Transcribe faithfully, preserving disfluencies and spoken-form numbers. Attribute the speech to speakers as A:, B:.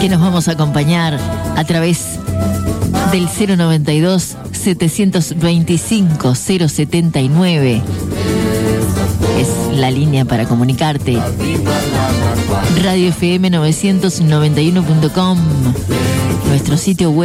A: que nos vamos a acompañar a través del cero noventa y dos, setecientos veinticinco, cero setenta y nueve. Es la línea para comunicarte. Radio F M novecientos noventa y uno punto com, nuestro sitio web.